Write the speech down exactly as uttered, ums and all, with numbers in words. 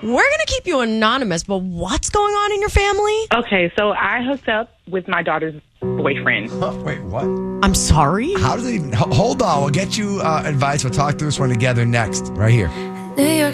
We're going to keep you anonymous, but what's going on in your family? Okay, so I hooked up with my daughter's boyfriend. Oh, wait, what? I'm sorry? How do they... Hold on. We'll get you uh, advice. We'll talk through this one together next. Right here. New York